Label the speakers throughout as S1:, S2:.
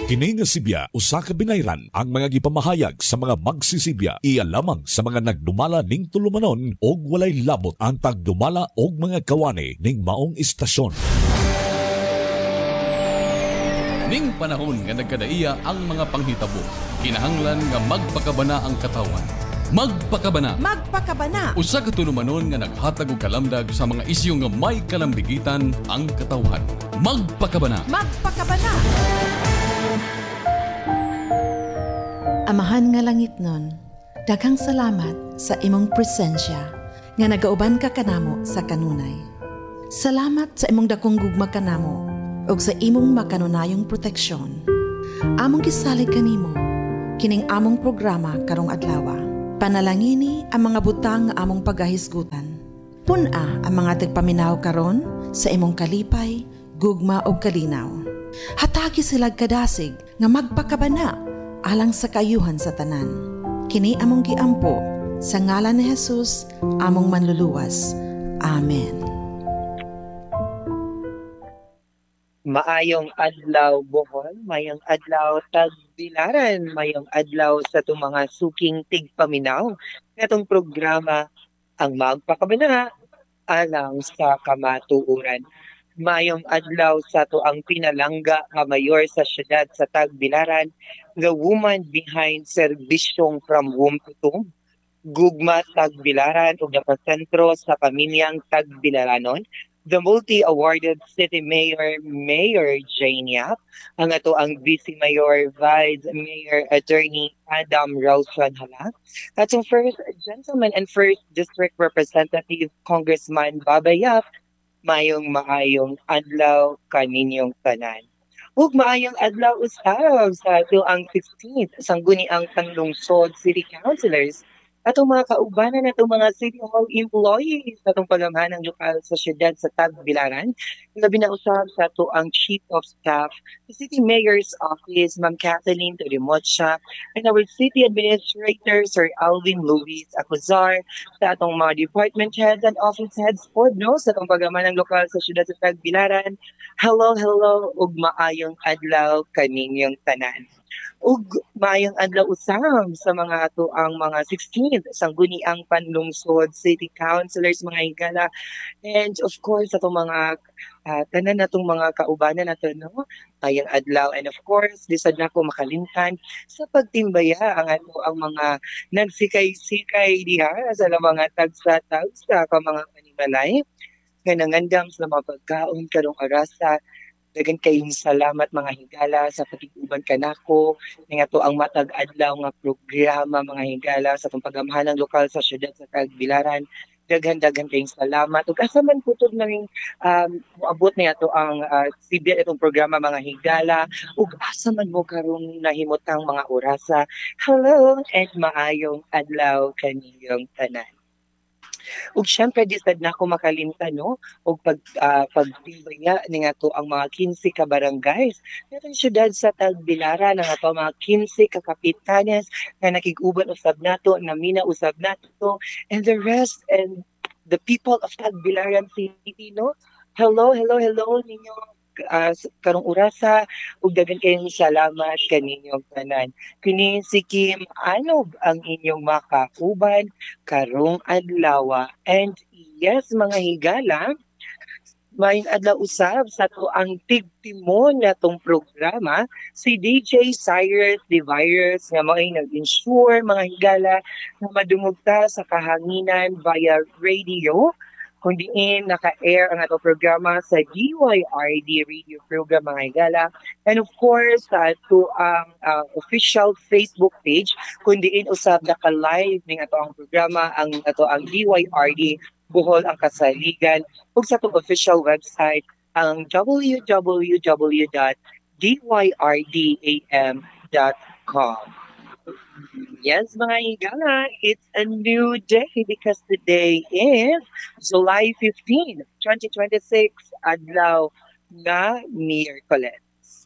S1: Kini nga Sibya usa ka binayran ang mga gipamahayag sa mga magsisibya iya lamang sa mga nagdumala ning tulumanon og walay labot ang tagdumala og mga kawani ning maong istasyon.
S2: Ning panahon nga nagkadaiya ang mga panghitabo, kinahanglan nga magpakabana ang katawan. Magpakabana.
S3: Magpakabana.
S2: Usa ka tulumanon nga naghatag og kalamdag sa mga isyu nga may kalambigitan ang katawhan. Magpakabana.
S3: Magpakabana.
S4: Amahan nga langit nun, daghang salamat sa imong presensya nga nagauban ka kanamo sa kanunay. Salamat sa imong dakong gugma kanamo ug sa imong makanunayong proteksyon. Among gisalig kanimo kining among programa karong adlaw. Panalangini ang mga butang nga among pagahisgutan. Puna ang mga tagpaminaw karon sa imong kalipay, gugma ug kalinaw. Hatagi sila kadasig nga magpakabana alang sa kayuhan sa tanan. Kini among giampo sa ngalan ni Jesus, among manluluwas. Amen.
S5: Maayong adlaw Bohol, mayong adlaw Tagbilaran, mayong adlaw sa itong mga suking tigpaminaw. Itong programa ang magpakabana alang sa kamatuuran. Mayong adlaw sa to ang pinalangga nga mayor sa siyudad sa Tagbilaran, the woman behind serbisyong from womb to tomb, Gugma Tagbilaran ug napasentro sa pamilyang Tagbilaranon, the multi-awarded city mayor, Mayor Jane Yap, ang ato ang vice mayor, vice mayor attorney Adam Ralston Hala, atong first gentleman and first district representative Congressman Baba Yap. Mayong maayong adlaw kaninyong tanan. Ug maayong adlaw usab sa ato ang 16th sangguniang Panlungsod City Councilors atong mga kaubanan natong mga City Hall employees atong pagamhanang lokal sa siyudad sa Tagbilaran. Labi na usab sa ato ang Chief of Staff sa City Mayor's Office, Ma'am Kathleen Torimocha, and our City Administrator, Sir Alvin Luis Acuzar, sa atong mga department heads and office heads po, no, sa atong pagamhanang lokal sa siyudad sa Tagbilaran. Hello, ug maayong adlaw kaninyong tanan. Ug maayong adlaw usab sa mga ato ang mga 16th sangguniang Panlungsod City Councilors, mga higala, and of course atong mga tanan natong mga kaubanan nato, no, maayong adlaw, and of course lisod na ko makalimtan sa pagtimbaya ang ato ang mga nagsikay-sikay diha sa mga tagsa-tagsa ka mga panimalay nga nangandam sa mga pagkaon karong arasa. Dagan kayong salamat mga higala sa pag-uban kanako ning ato ang matag adlaw nga programa, mga higala, sa pagamhanang lokal sa siyudad sa Tagbilaran. Daghan kayong salamat ug asa man putod naming moabot ni ato ang sibya itong programa, mga higala, ug asa man mo karong nahimutang mga orasa. Hello and maayong adlaw kaniyong tanan. Ug syempre di sad nako makalimtan, no, og pagtimbaya ning ato ang mga 15 ka barangays natong siyudad sa Tagbilaran, ang ato mga 15 ka kapitanes nga nakig-uban usab nato, namina usab nato, and the rest and the people of Tagbilaran City, no. Hello ninyo karong orasa ug daghan kayong salamat kaninyong tanan. Kini si Kim Anog ang inyong makauban karong adlaw. And yes, mga higala, may adlaw usab sa to ang tigtimon natong programa, si DJ Cyrus the Virus nga mao'y nag-ensure, mga higala, na madungogta sa kahanginan via radio kung diin naka-air ang ato programa sa DYRD radio program, mga higala. And of course, sa ato ang official Facebook page kung diin usab naka-live ning ato ang programa, ang ato ang DYRD Bohol ang Kasaligan, ug sa atong official website ang www.dyrdam.com. Yes, mga higala, it's a new day because today is July 15, 2026, adlaw nga Miyerkules.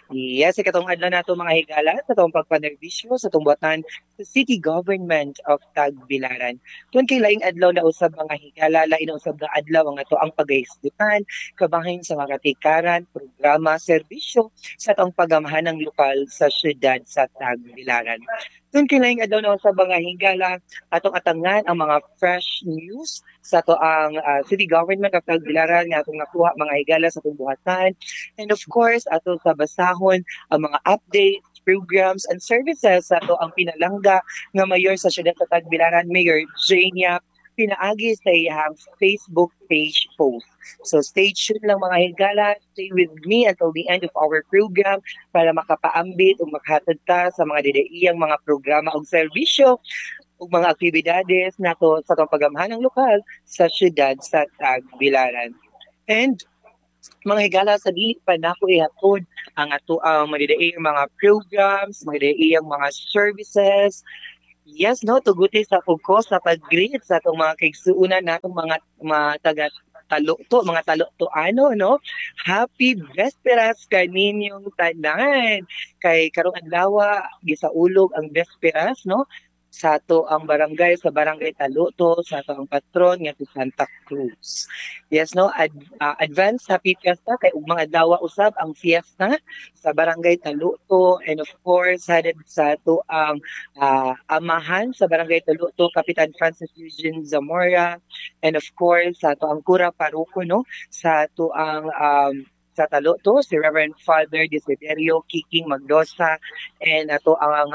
S5: Yes, katong adlaw nato mga higala sa tong pagpanerbisyo sa tong buhatan sa City Government of Tagbilaran. Tun kay laing adlaw na usab mga higala, lain na usab na adlaw ang ato ang pagahisgutan kabahin sa mga tikaran, programa, serbisyo sa tong pagamahanang lokal sa syudad sa Tagbilaran. Tun kay laing adlaw na usab mga higala atong atangan ang mga fresh news sa to ang City Government of Tagbilaran nga atong nakuha mga higala sa tong buhatan. And of course, ato sa basahon ang mga updates, programs, and services sa ato ang pinalangga nga mayor sa siyudad sa Tagbilaran, Mayor Jania pinaagi sa iyang Facebook page post. So stay tuned lang mga higala, stay with me until the end of our program para makapaambit o makahatod ta sa mga didaiyang mga programa o serbisyo o mga aktibidades nato sa itong pagamahan ng lokal sa siyudad sa Tagbilaran. And mga higala sa dili pa nako ihatod ang ato ang madidaiyang mga programs, madidaiyang mga services. Yes, no, tuguti sa ko sa pag-greet sa atong mga kaigsuunan natong mga taga mga talo to ano, no? Happy Vesperas kaninyong tanan. Kay karong adlaw gisaulog ang Vesperas, no? Sa ato ang barangay sa barangay Taluto sa ato ang patron nga si Santa Cruz. Yes no, advance happy fiesta kay ug mga adlaw usab ang fiesta sa barangay Taluto, and of course headed sa ato ang amahan sa barangay Taluto Kapitan Francis Eugene Zamora, and of course sa ato ang kura paruko no sa ato ang sa Taluto si Reverend Father Desiderio Kiking Magdosa, and ato ang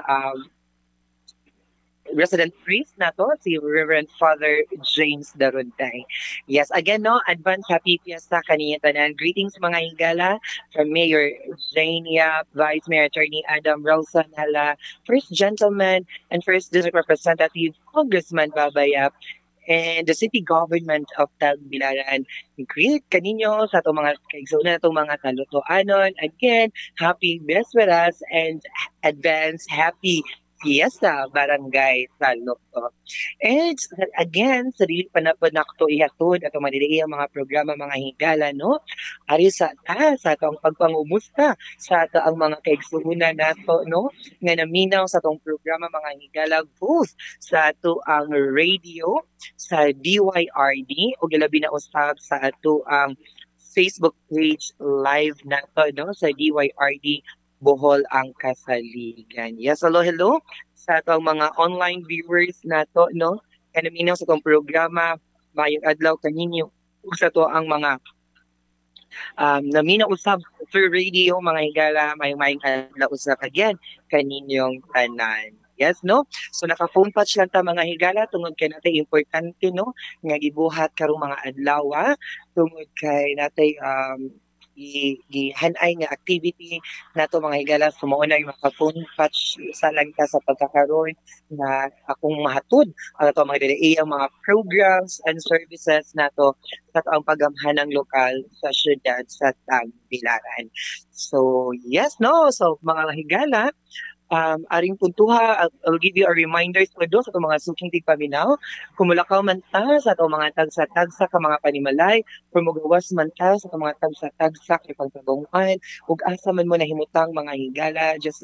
S5: resident priest nato si Reverend Father James Daruntay. Yes, again no, advance happy fiesta kaniya tanan. Greetings mga higala from Mayor Jania, Vice Mayor Attorney Adam Rawson Hala, First Gentleman and First District Representative Congressman Babayap, and the City Government of Tagbilaran. Greet kaninyo sa itong mga kaigsunan itong mga talutoanon. Again, happy Vesperas and advance happy Fiesta Barangay Taluto. And again, sa dili pa na po nakto ihatod at madiliiyang mga programa mga higala, no? Ari sa atong pagpangumusta sa ato ang mga kaigsunan nato, no? Nga naminaw sa atong programa mga higala both sa ato ang radio sa DYRD o gilabi na usab sa ato ang Facebook page live nato no sa DYRD Bohol ang Kasaligan. Yes, hello sa atong mga online viewers nato no. Kanaminaw sa atong programa mayong adlaw kaninyo ug sa to ang mga naminaw usab through radio mga higala mayong adlaw usab again kaninyong tanan. Yes, no? So naka-phone patch lang ta mga higala tungod kay natay importante no nga gibuhat karong mga adlaw tungod kay natay gihanay nga activity nato mga higala sumuo na yung maka-phone patch sa lang ta sa pagkakaroon na akong mahatod ang ato mga didaiyang mga programs and services nato sa ang pagamhanang lokal sa syudad sa Tagbilaran. So yes no, so mga higala aring puntuha, I'll give you a reminder sa do sa itong mga suking tigpaminaw. Kumulakaw man ta sa itong mga tagsa-tagsa ka mga panimalay, kumugawas man ta sa itong mga tagsa-tagsa kay pagtabungan, ug asa man mo nahimutang mga higala, just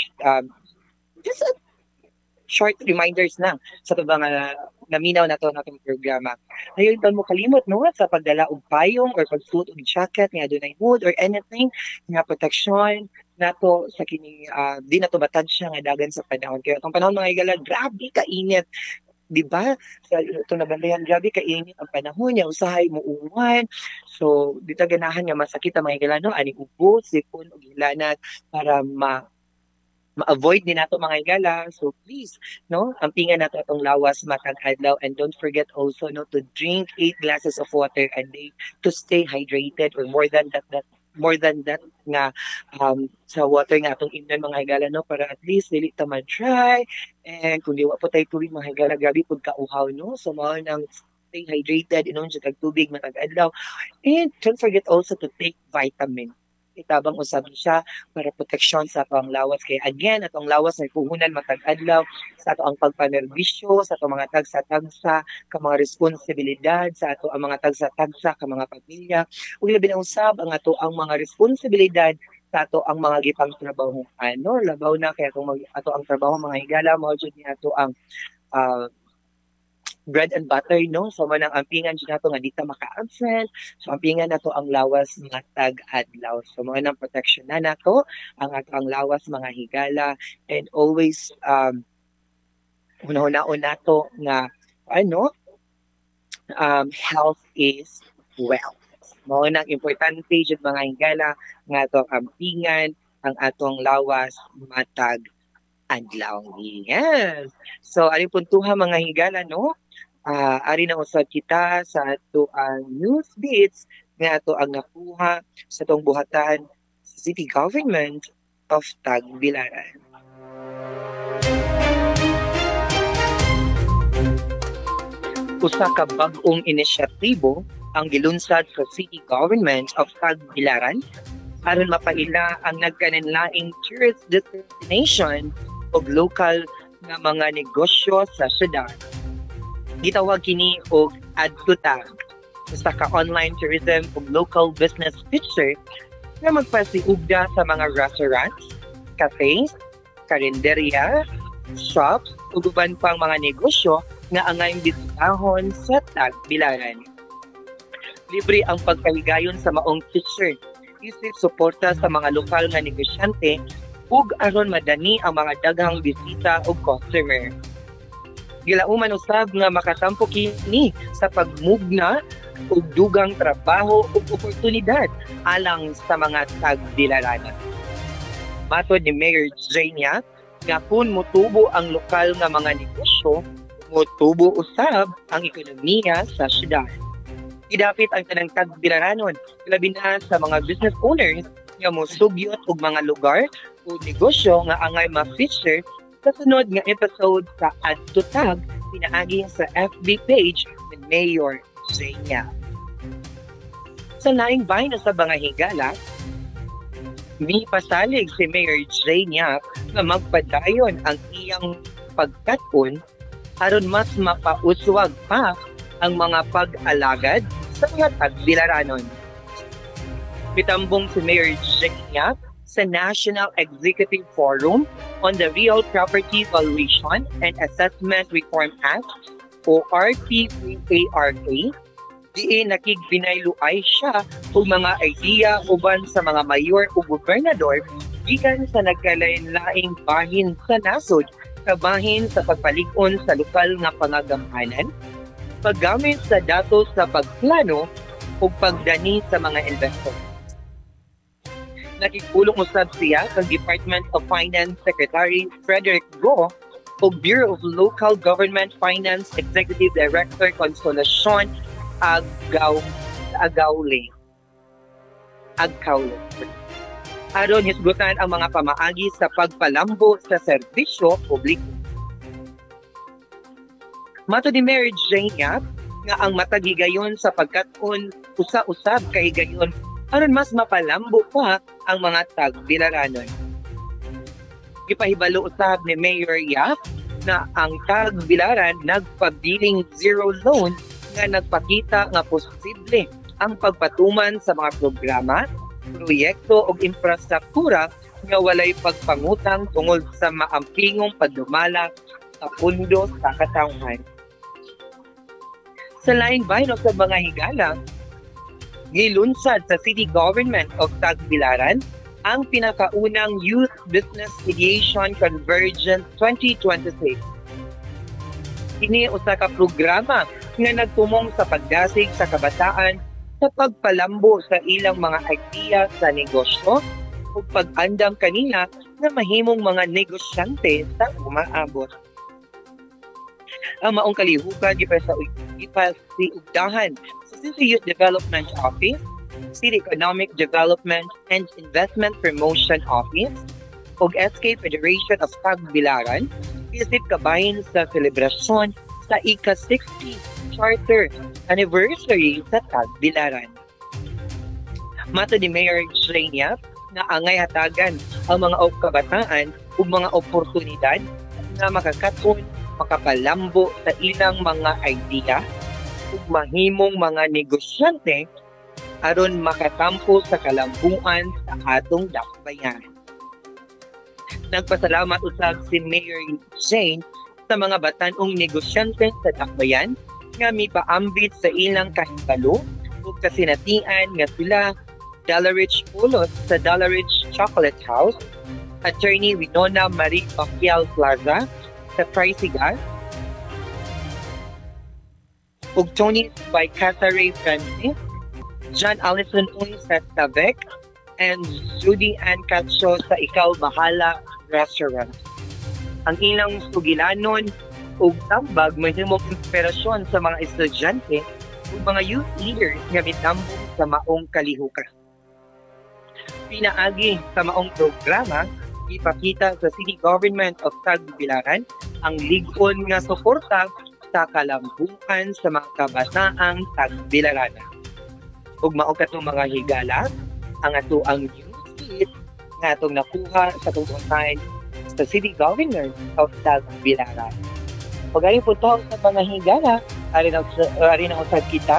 S5: short reminders na sa itong mga naminaw na to natong programa. Ayun pa mo kalimot no sa pagdala og payong or pagsuot og jacket nga adunay hood or anything nga protection nato sa kining di nato batansya nga dagan sa panahon. Kaya itong panahon mga higala grabe ka init. Di ba? Sa itong nabandayan, grabe kainit ang panahon niya, usahay mo uwan. So, dito ganahan nga masakit ang mga higala, no? Ani ubo, sipon, o hilanat para ma-avoid din nato mga higala. So please, no, ampingan nato atong lawas matag adlaw, and don't forget also no to drink 8 glasses of water a day to stay hydrated, or more than that nga sa water nga atong inon mga higala no, para at least dili ta ma-dry, and kung di wa po tayo tubig mga higala grabe pud kauhaw no, so mao nang stay hydrated, inon sa tubig matag adlaw, and don't forget also to take vitamin itabang usab siya para proteksyon sa atong lawas. Kay again atong lawas ay puhunan matag adlaw sa ato ang pagpanerbisyo sa ato mga tagsa-tagsa ka mga responsibilidad sa ato ang mga tagsa-tagsa ka mga pamilya, ug labi na usab ang ato ang mga responsibilidad sa ato ang mga gipang trabaho ano labaw na kaya kung ato ang trabaho mga higala mao jud ni ato ang ah, bread and butter no so manang ampingan jud nato nga dita maka-absent so ampingan nato ang lawas matag adlaw so mao nang protection na nato ang ato ang lawas mga higala and always hunahon nato nga ano health is wealth. Mao nang importante jud mga higala nga ato ang ampingan ang atong lawas matag adlaw. Yes. So ari puntuha mga higala no. Ari na usab kita sa ato ang news beats nga ato ang nakuha sa tong buhatan sa City Government of Tagbilaran. Usa ka bag-ong inisyatibo ang gilunsad sa City Government of Tagbilaran aron mapaila ang nagkananlaing tourist destination o local nga mga negosyo sa syudad. Gitawag kini og Add to Tag, usa ka online tourism ug local business feature nga magpasiugda sa mga restaurants, cafes, karinderya, shops ug uban pang mga negosyo nga angay bisitahon sa Tagbilaran. Libre ang pagkahigayon sa maong feature, isip suporta sa mga lokal nga negosyante ug aron madani ang mga daghang bisita ug customer. Gilauman usab nga makatampo kini sa pagmugna ug dugang trabaho ug oportunidad alang sa mga Tagbilaranon. Matod ni Mayor Jania nga kung motubo ang lokal nga mga negosyo, motubo usab ang ekonomiya sa syudad. Idapit ang tanang Tagbilaranon, labi na sa mga business owners nga mosugyot og mga lugar o negosyo nga angay ma-feature sa sunod nga episode sa Add to Tag pinaagi sa FB page ni Mayor Jania. Sa laing bahin sa mga higala, may pasalig si Mayor Jania na magpadayon ang iyang pagkat-on aron mas mapauswag pa ang mga pag-alagad sa mga Tagbilaranon. Mitambong si Mayor Jania sa National Executive Forum on the Real Property Valuation and Assessment Reform Act o RPVARA, diin nakigbinayluay siya og mga idea uban sa mga mayor o gobernador gikan sa nagkalain-laing bahin sa nasod kabahin sa pagpalig-on sa lokal nga pangagamhanan, paggamit sa datos sa pagplano ug pagdani sa mga investor. Nakipulong usab siya kang Department of Finance Secretary Frederick Go o Bureau of Local Government Finance Executive Director Consolacion Agcaule. Aron hisgutan ang mga pamaagi sa pagpalambo sa serbisyo publiko. Mato ni Mayor Jania nga ang matagigayon sa pagkat-on usa-usab kahigayon aron mas mapalambo pa ang mga Tagbilaranon. Ipahibalo usab ni Mayor Yap na ang Tagbilaran nagpabiling zero loan nga nagpakita nga posible ang pagpatuman sa mga programa, proyekto o infrastruktura nga walay pagpangutang tungod sa maampingong pagdumala sa pundo sa katawhan. Sa laing bahin sa mga higala, gilunsad sa City Government of Tagbilaran ang pinakaunang Youth Business Mediation Convergence 2026. Kini usa ka programa nga nagtumong sa pagdasig sa kabataan sa pagpalambo sa ilang mga idea sa negosyo ug pag-andam kanila na mahimong mga negosyante sa umaabot. Ang maong kalihukan ipasiugdahan sa City Youth Development Office, City Economic Development and Investment Promotion Office ug SK Federation of Tagbilaran isip kabahin sa selebrasyon sa ika-60 Charter Anniversary sa Tagbilaran. Mato ni Mayor Jania na angay hatagan ang mga kabataan ug mga oportunidad na makakaton makapalambo sa ilang mga idea ug mahimong mga negosyante aron makatampo sa kalambuan sa atong dakbayan. Nagpasalamat usab si Mayor Jane sa mga batan-ong negosyante sa dakbayan nga mipaambit sa ilang kahibalo ug kasinatian nga sila Dollarich Pulos sa Dollarich Chocolate House, Attorney Winona Marie Pacquiao Plaza sa Tricygas, ug Tony by Catherine Francis, John Allison Uy sa Tavec, and Judy Ann Cacho sa Ikaw Bahala Restaurant. Ang ilang sugilanon ug tambag mahimong inspirasyon sa mga estudyante ug mga youth leaders nga mitambong sa maong kalihukan. Pinaagi sa maong programa, ipakita sa City Government of Tagbilaran ang ligon nga suporta sa kalambukan sa mga kabataang Tagbilaran. Ug mao katong mga higala ang ato ang youth seat nga atong nakuha sa tungkulhan sa City Government of Tagbilaran. Pag-ayon po sa mga higala, ari na usad kita